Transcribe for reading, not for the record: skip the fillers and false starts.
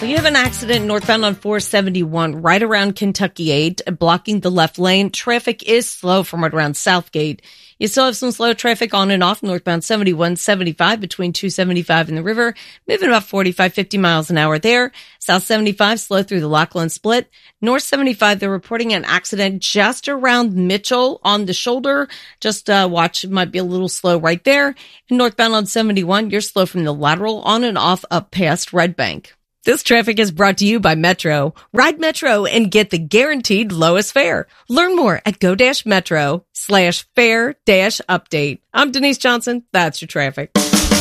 You have an accident northbound on 471 right around Kentucky 8, blocking the left lane. Traffic is slow from right around Southgate. You still have some slow traffic on and off northbound 7175 between 275 and the river, moving about 45, 50 miles an hour there. South 75 slow through the Lachlan Split. North 75, they're reporting an accident just around Mitchell on the shoulder. Just watch, it might be a little slow right there. And northbound on 71, you're slow from the lateral on and off up past Red Bank. This traffic is brought to you by Metro. Ride Metro and get the guaranteed lowest fare. Learn more at go-metro/fare-update. I'm Denise Johnson. That's your traffic.